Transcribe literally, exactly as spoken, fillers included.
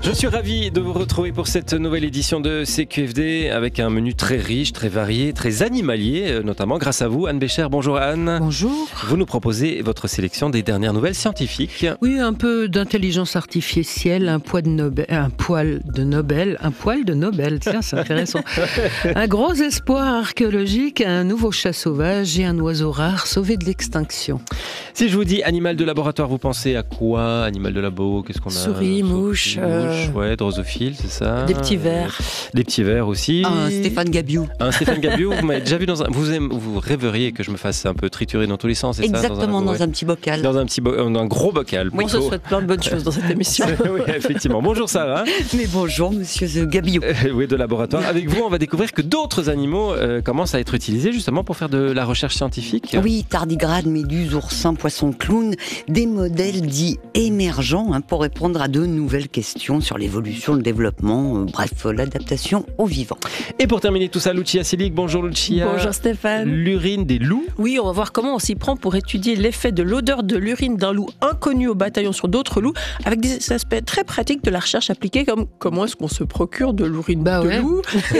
Je suis ravi de vous retrouver pour cette nouvelle édition de C Q F D avec un menu très riche, très varié, très animalier, notamment grâce à vous, Anne Bécher. Bonjour Anne. Bonjour. Vous nous proposez votre sélection des dernières nouvelles scientifiques. Oui, un peu d'intelligence artificielle, un poil de Nobel, un poil de Nobel, un poil de Nobel, tiens, c'est intéressant. Un gros espoir archéologique, un nouveau chat sauvage et un oiseau rare sauvé de l'extinction. Si je vous dis animal de laboratoire, vous pensez à quoi? Animal de labo, qu'est-ce qu'on a? Souris, mouche, euh... ouais, drosophile, c'est ça. Des petits vers. Des petits vers aussi. Un Stéphane Gabiou. Un Stéphane Gabiou, vous m'avez déjà vu dans un... Vous, aimez... vous rêveriez que je me fasse un peu triturer dans tous les sens, c'est Exactement, ça? Dans, un... dans ouais. un petit bocal. Dans un petit bo... dans un gros bocal. Oui, on se souhaite plein de bonnes choses dans cette émission. Oui, effectivement. Bonjour Sarah. Mais bonjour monsieur Gabiou. Euh, oui, de laboratoire. Avec vous, on va découvrir que d'autres animaux euh, commencent à être utilisés justement pour faire de la recherche scientifique. Oui, tardigrades, méduses, oursins, poissons, clowns, des modèles dits émergents hein, pour répondre à de nouvelles questions sur l'évolution, le développement, euh, bref, l'adaptation au vivant. Et pour terminer tout ça, Lucia Selig. Bonjour Lucia. Bonjour Stéphane. L'urine des loups. Oui, on va voir comment on s'y prend pour étudier l'effet de l'odeur de l'urine d'un loup inconnu au bataillon sur d'autres loups, avec des aspects très pratiques de la recherche appliquée, comme comment est-ce qu'on se procure de l'urine bah de ouais. loup,